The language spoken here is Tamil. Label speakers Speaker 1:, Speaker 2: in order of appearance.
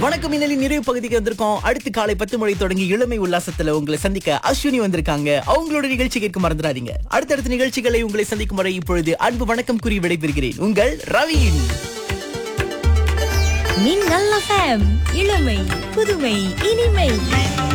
Speaker 1: வணக்கம் இன்னலின் நிறைவு பகுதிக்கு வந்திருக்கோம். அடுத்து காலை 10 மணி தொடங்கி இளமை உல்லாசத்துல உங்களை சந்திக்க அஸ்வினி வந்திருக்காங்க. அவங்களோட நிகழ்ச்சி கேட்க மறந்துடாதீங்க. அடுத்தடுத்த நிகழ்ச்சிகளை உங்களை சந்திக்கும் வரை இப்பொழுது அன்பு வணக்கம் கூறி விடைபெறுகிறேன். உங்கள் ரவீன்.
Speaker 2: மின்னல் FM, இளமை புதுமை இனிமை.